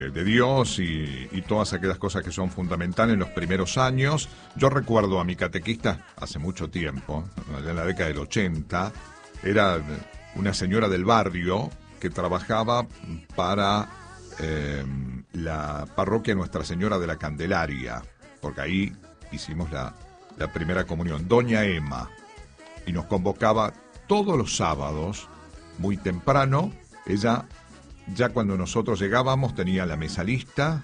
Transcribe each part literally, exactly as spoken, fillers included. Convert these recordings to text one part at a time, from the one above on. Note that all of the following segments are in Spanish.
de Dios y, y todas aquellas cosas que son fundamentales en los primeros años. Yo recuerdo a mi catequista hace mucho tiempo, en la década del ochenta, era una señora del barrio que trabajaba para eh, la parroquia Nuestra Señora de la Candelaria, porque ahí hicimos la, la primera comunión, doña Emma, y nos convocaba todos los sábados, muy temprano. Ella, ya cuando nosotros llegábamos, tenía la mesa lista,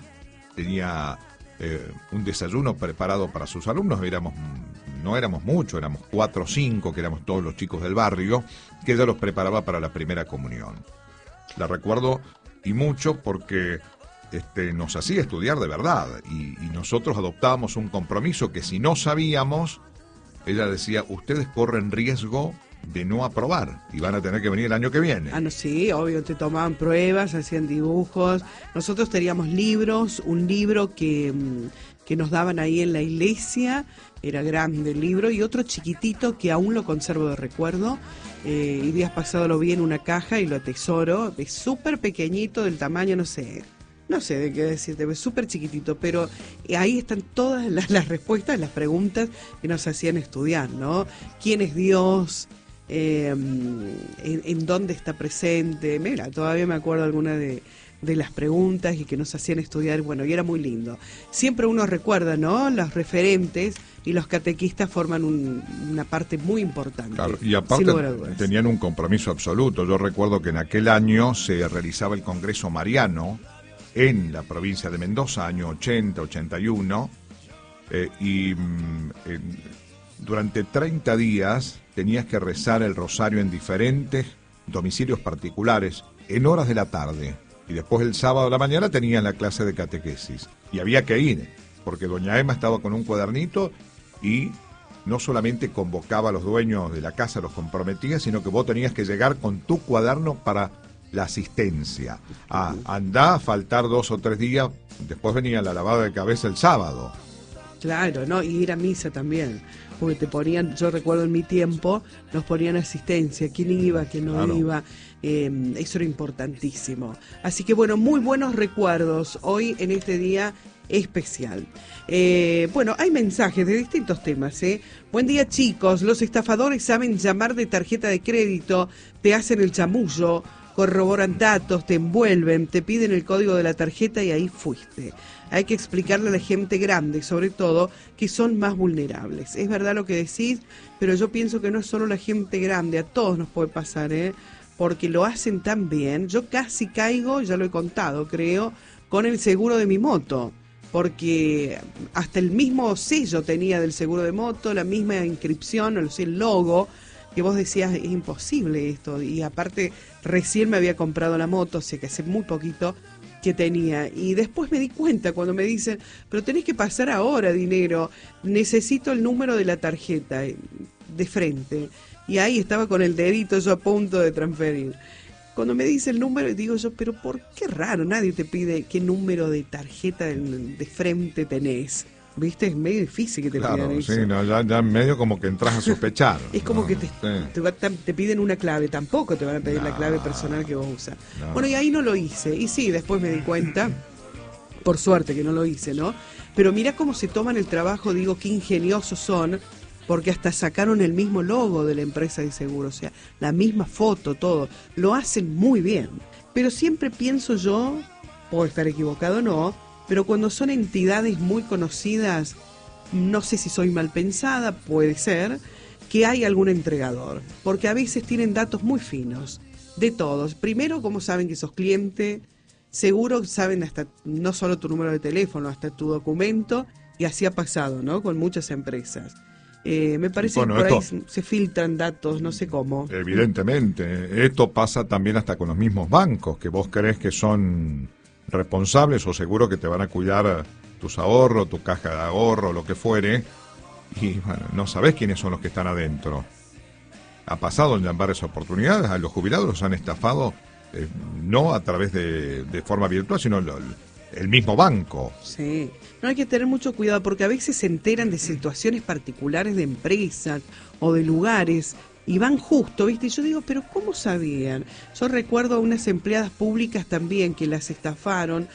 tenía eh, un desayuno preparado para sus alumnos. Éramos, no éramos muchos, éramos cuatro o cinco, que éramos todos los chicos del barrio, que ella los preparaba para la primera comunión. La recuerdo y mucho porque este, nos hacía estudiar de verdad, y, y nosotros adoptábamos un compromiso que si no sabíamos, ella decía, ustedes corren riesgo de no aprobar y van a tener que venir el año que viene. Ah, no, sí, obvio, te tomaban pruebas, hacían dibujos. Nosotros teníamos libros, un libro que, que nos daban ahí en la iglesia, era grande el libro, y otro chiquitito que aún lo conservo de recuerdo. Eh, y días pasados lo vi en una caja y lo atesoro. Es súper pequeñito, del tamaño, no sé, no sé de qué decirte, es súper chiquitito, pero ahí están todas las, las respuestas, las preguntas que nos hacían estudiar, ¿no? ¿Quién es Dios? Eh, en, en dónde está presente. Mira, todavía me acuerdo alguna de, de las preguntas y que nos hacían estudiar, bueno, y era muy lindo. Siempre uno recuerda, ¿no? Los referentes y los catequistas forman un, una parte muy importante. Claro, y aparte tenían un compromiso absoluto. Yo recuerdo que en aquel año se realizaba el Congreso Mariano en la provincia de Mendoza, año ochenta, ochenta y uno, eh, y mm, en, durante treinta días tenías que rezar el rosario en diferentes domicilios particulares, en horas de la tarde. Y después el sábado de la mañana tenían la clase de catequesis. Y había que ir, porque doña Emma estaba con un cuadernito y no solamente convocaba a los dueños de la casa, los comprometía, sino que vos tenías que llegar con tu cuaderno para la asistencia. Ah, andá a faltar dos o tres días, después venía la lavada de cabeza el sábado. Claro, ¿no? Y ir a misa también, porque te ponían, yo recuerdo en mi tiempo, nos ponían asistencia, quién iba, quién no claro. iba, eh, eso era importantísimo. Así que bueno, muy buenos recuerdos hoy en este día especial. Eh, bueno, hay mensajes de distintos temas, ¿eh? Buen día, chicos, los estafadores saben llamar de tarjeta de crédito, te hacen el chamullo, corroboran datos, te envuelven, te piden el código de la tarjeta y ahí fuiste. Hay que explicarle a la gente grande, sobre todo, que son más vulnerables. Es verdad lo que decís, pero yo pienso que no es solo la gente grande, a todos nos puede pasar, ¿eh? Porque lo hacen tan bien. Yo casi caigo, ya lo he contado, creo, con el seguro de mi moto, porque hasta el mismo sello tenía del seguro de moto, la misma inscripción, o sea, el logo, que vos decías, es imposible esto. Y aparte, recién me había comprado la moto, o sea que hace muy poquito que tenía, y después me di cuenta cuando me dicen, pero tenés que pasar ahora dinero, necesito el número de la tarjeta de frente, y ahí estaba con el dedito yo a punto de transferir. Cuando me dice el número, digo yo, pero ¿por qué raro? Nadie te pide qué número de tarjeta de frente tenés. ¿Viste? Es medio difícil que te claro, pidan eso. Sí, no, ya, ya medio como que entras a sospechar. Es como ¿no? que te, sí. te, te piden una clave, tampoco te van a pedir no, la clave personal que vos usas. No. Bueno, y ahí no lo hice. Y sí, después me di cuenta, por suerte que no lo hice, ¿no? Pero mirá cómo se toman el trabajo, digo, qué ingeniosos son, porque hasta sacaron el mismo logo de la empresa de seguro, o sea, la misma foto, todo. Lo hacen muy bien. Pero siempre pienso yo, puedo estar equivocado o no, pero cuando son entidades muy conocidas, no sé si soy mal pensada, puede ser, que hay algún entregador, porque a veces tienen datos muy finos, de todos. Primero, como saben que sos cliente, seguro saben hasta no solo tu número de teléfono, hasta tu documento, y así ha pasado, ¿no? Con muchas empresas. Eh, me parece bueno, que por esto, ahí se filtran datos, no sé cómo. Evidentemente, esto pasa también hasta con los mismos bancos, que vos crees que son responsables o seguro que te van a cuidar tus ahorros, tu caja de ahorro, lo que fuere, y bueno, no sabés quiénes son los que están adentro. Ha pasado en varias oportunidades, a los jubilados los han estafado, eh, no a través de, de forma virtual, sino el, el mismo banco. Sí, no hay que tener mucho cuidado porque a veces se enteran de situaciones particulares de empresas o de lugares y van justo, ¿viste? Y yo digo, pero ¿cómo sabían? Yo recuerdo a unas empleadas públicas también que las estafaron.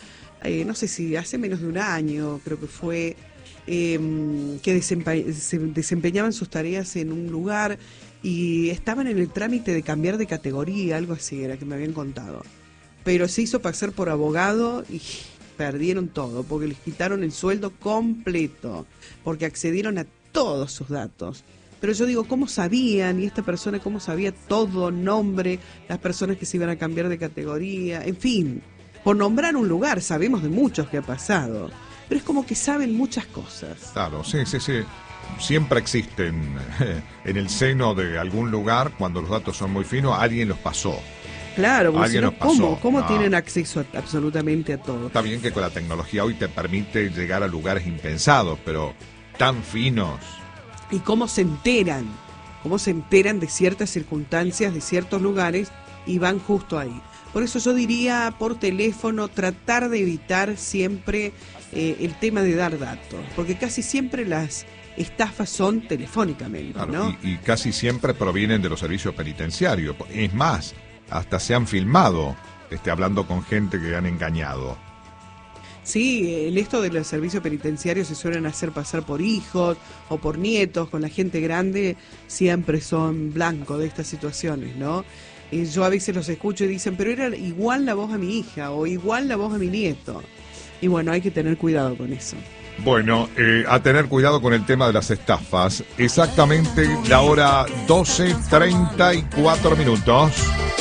eh, no sé si hace menos de un año, creo que fue, eh, que desempe- se desempeñaban sus tareas en un lugar y estaban en el trámite de cambiar de categoría, algo así era que me habían contado. Pero se hizo pasar por abogado y perdieron todo, porque les quitaron el sueldo completo, porque accedieron a todos sus datos. Pero yo digo, ¿cómo sabían? Y esta persona, ¿cómo sabía todo, nombre, las personas que se iban a cambiar de categoría? En fin, por nombrar un lugar, sabemos de muchos que ha pasado, pero es como que saben muchas cosas. Claro, sí, sí, sí. Siempre existen en el seno de algún lugar, cuando los datos son muy finos, alguien los pasó. Claro, porque si no, ¿cómo, cómo no. tienen acceso a, absolutamente a todo? Está bien que con la tecnología hoy te permite llegar a lugares impensados, pero tan finos. ¿Y cómo se enteran? ¿Cómo se enteran de ciertas circunstancias, de ciertos lugares y van justo ahí? Por eso yo diría por teléfono tratar de evitar siempre eh, el tema de dar datos, porque casi siempre las estafas son telefónicamente, Claro, ¿no? y, y casi siempre provienen de los servicios penitenciarios. Es más, hasta se han filmado este, hablando con gente que han engañado. Sí, en esto de los servicios penitenciarios se suelen hacer pasar por hijos o por nietos, con la gente grande siempre son blancos de estas situaciones, ¿no? Y yo a veces los escucho y dicen, pero era igual la voz a mi hija o igual la voz a mi nieto. Y bueno, hay que tener cuidado con eso. Bueno, eh, a tener cuidado con el tema de las estafas. Exactamente la hora doce treinta y cuatro minutos.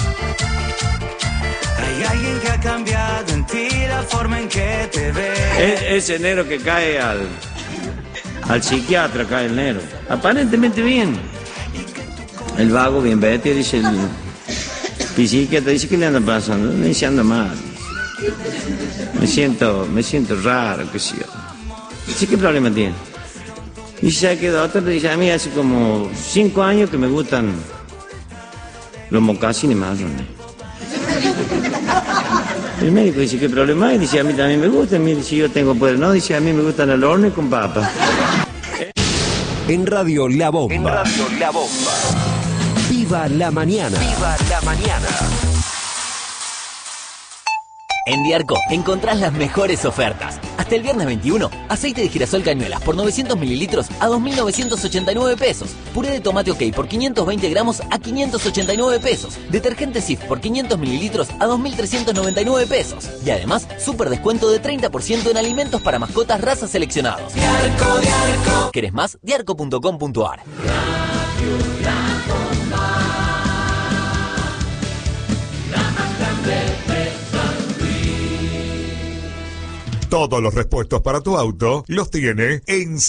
Hay alguien que ha cambiado en ti la forma en que te ves. Es, es enero que cae al, al psiquiatra, cae el enero. Aparentemente bien. El vago bien vete, dice el psiquiatra, dice que le anda pasando, me dice anda mal. Me siento, me siento raro, qué sé yo. Dice, ¿qué problema tiene? Y se quedó otro, dice, a mí hace como cinco años que me gustan los mocasines marrones. El médico dice, ¿qué problema hay? Dice, a mí también me gustan. Mire, si yo tengo poder, no, dice, a mí me gustan al horno y con papa. En Radio La Bomba. En Radio La Bomba. Viva la mañana. Viva la mañana. En Diarco encontrás las mejores ofertas. Hasta el viernes veintiuno, aceite de girasol Cañuelas por novecientos mililitros a dos mil novecientos ochenta y nueve pesos. Puré de tomate OK por quinientos veinte gramos a quinientos ochenta y nueve pesos. Detergente Cif por quinientos mililitros a dos mil trescientos noventa y nueve pesos. Y además, súper descuento de treinta por ciento en alimentos para mascotas razas seleccionados. Diarco, Diarco. ¿Querés más? Diarco punto com punto ar. Todos los repuestos para tu auto los tiene en